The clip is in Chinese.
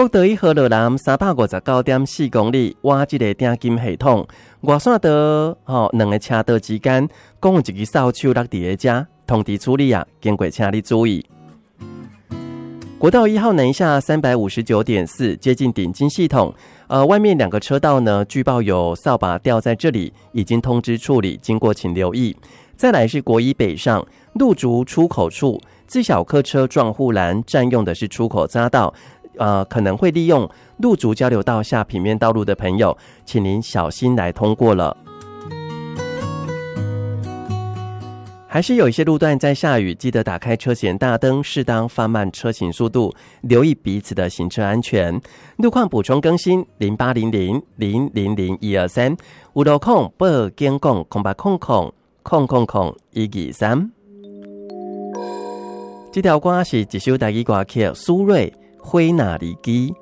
国道1号路南359.4公里，挖这个定金系统，外线道两个车道之间，共有一支扫帚落地的遮，通知处理啊，经过请你注意。国道1号南下359.4，接近顶金系统。外面2个车道呢，据报有扫把掉在这里，已经通知处理，经过请留意。再来是国一北上路竹出口处，自小客车撞护栏，占用的是出口匝道。可能会利用路竹交流道下平面道路的朋友，请您小心来通过了。还是有一些路段在下雨，记得打开车前大灯，适当放慢车行速度，留意彼此的行车安全。路况补充更新0800000123，有路况报警讲0800000123。这条歌是一首台语歌曲，苏芮《花若离枝》。